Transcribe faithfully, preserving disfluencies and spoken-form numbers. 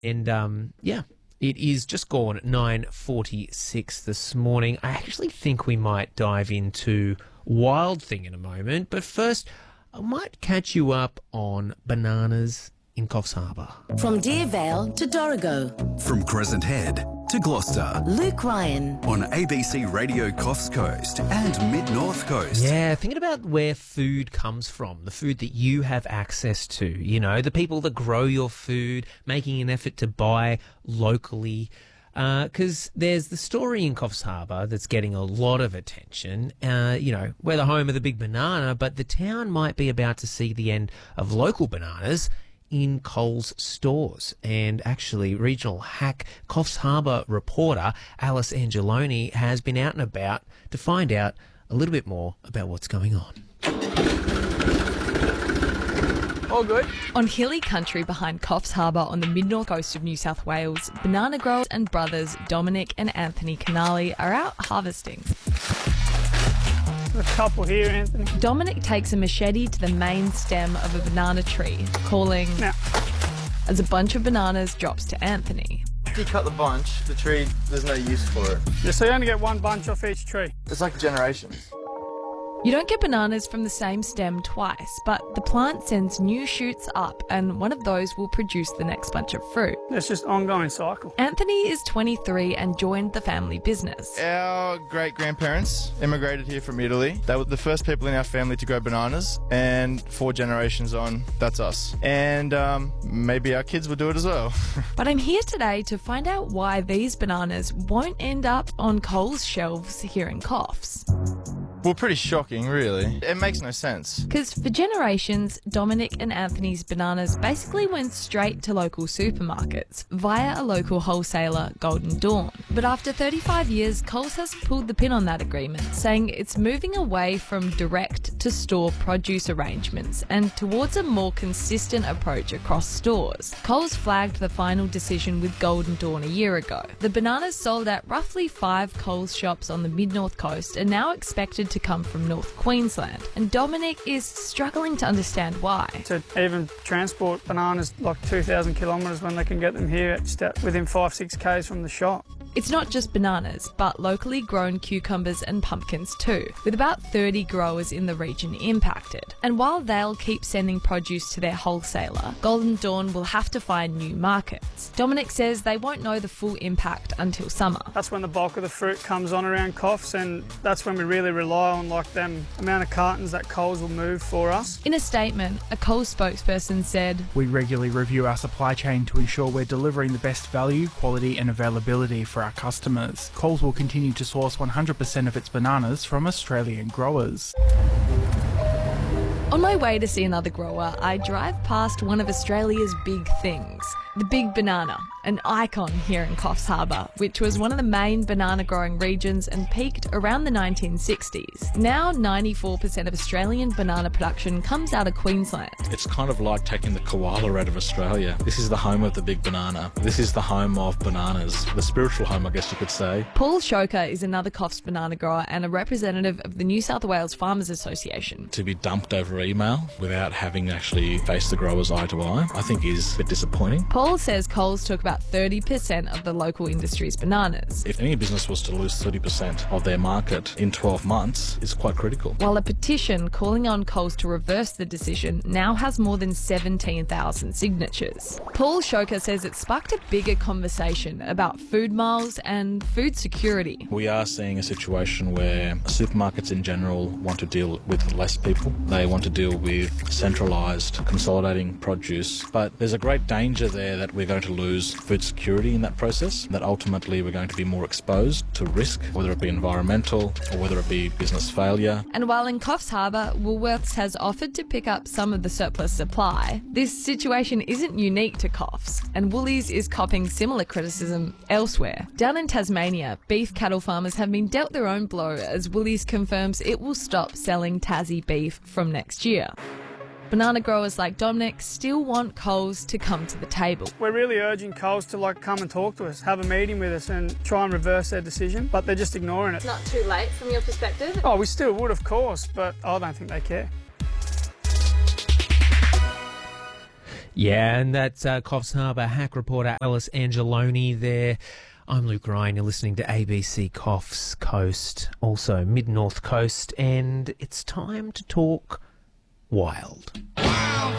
And, um, yeah, it is just gone nine forty-six this morning. I actually think we might dive into Wild Thing in a moment. But first, I might catch you up on bananas in Coffs Harbour. From Deervale to Dorrigo. From Crescent Head to Gloucester. Luke Ryan. On A B C Radio Coffs Coast and Mid-North Coast. Yeah, thinking about where food comes from, the food that you have access to, you know, the people that grow your food, making an effort to buy locally. Because uh, there's the story in Coffs Harbour that's getting a lot of attention. Uh, you know, we're the home of the big banana, but the town might be about to see the end of local bananas in Coles stores. And actually, regional hack Coffs Harbour reporter Alice Angeloni has been out and about to find out a little bit more about what's going on. All good. On hilly country behind Coffs Harbour on the mid-north coast of New South Wales, banana growers and brothers Dominic and Anthony Canali are out harvesting. A couple here, Anthony. Dominic takes a machete to the main stem of a banana tree, calling Now. as a bunch of bananas drops to Anthony. If you cut the bunch, the tree, there's no use for it. Yeah, so you only get one bunch off each tree. It's like generations. You don't get bananas from the same stem twice, but the plant sends new shoots up and one of those will produce the next bunch of fruit. It's just ongoing cycle. Anthony is twenty-three and joined the family business. Our great-grandparents immigrated here from Italy. They were the first people in our family to grow bananas, and four generations on, that's us. And um, maybe our kids will do it as well. But I'm here today to find out why these bananas won't end up on Coles shelves here in Coffs. Well, pretty shocking, really. It makes no sense. Because for generations, Dominic and Anthony's bananas basically went straight to local supermarkets via a local wholesaler, Golden Dawn. But after thirty-five years, Coles has pulled the pin on that agreement, saying it's moving away from direct to store produce arrangements and towards a more consistent approach across stores. Coles flagged the final decision with Golden Dawn a year ago. The bananas sold at roughly five Coles shops on the mid-north coast are now expected to come from North Queensland, and Dominic is struggling to understand why. To even transport bananas like two thousand kilometres when they can get them here just at within five, six k's from the shop. It's not just bananas, but locally grown cucumbers and pumpkins too, with about thirty growers in the region impacted. And while they'll keep sending produce to their wholesaler, Golden Dawn will have to find new markets. Dominic says they won't know the full impact until summer. That's when the bulk of the fruit comes on around Coffs, and that's when we really rely on like them amount of cartons that Coles will move for us. In a statement, a Coles spokesperson said, "We regularly review our supply chain to ensure we're delivering the best value, quality and availability for our customers. Coles will continue to source one hundred percent of its bananas from Australian growers." On my way to see another grower, I drive past one of Australia's big things, the Big Banana, an icon here in Coffs Harbour, which was one of the main banana growing regions and peaked around the nineteen sixties. Now ninety-four percent of Australian banana production comes out of Queensland. It's kind of like taking the koala out of Australia. This is the home of the Big Banana. This is the home of bananas, the spiritual home, I guess you could say. Paul Shoker is another Coffs banana grower and a representative of the New South Wales Farmers Association. To be dumped over email without having actually faced the growers eye to eye, I think is a bit disappointing. Paul says Coles took about thirty percent of the local industry's bananas. If any business was to lose thirty percent of their market in twelve months, it's quite critical. While a petition calling on Coles to reverse the decision now has more than seventeen thousand signatures. Paul Shoker says it sparked a bigger conversation about food miles and food security. We are seeing a situation where supermarkets in general want to deal with less people. They want to deal with centralised, consolidating produce, but there's a great danger there that we're going to lose food security in that process, that ultimately we're going to be more exposed to risk, whether it be environmental or whether it be business failure. And while in Coffs Harbour, Woolworths has offered to pick up some of the surplus supply, this situation isn't unique to Coffs, and Woolies is copping similar criticism elsewhere. Down in Tasmania, beef cattle farmers have been dealt their own blow as Woolies confirms it will stop selling Tassie beef from next year. Banana growers like Dominic still want Coles to come to the table. We're really urging Coles to like come and talk to us, have a meeting with us and try and reverse their decision, but they're just ignoring it. It's not too late from your perspective? Oh, we still would, of course, but I don't think they care. Yeah, and that's uh, Coffs Harbour hack reporter Alice Angeloni there. I'm Luke Ryan. You're listening to A B C Coffs Coast, also Mid-North Coast, and it's time to talk wild.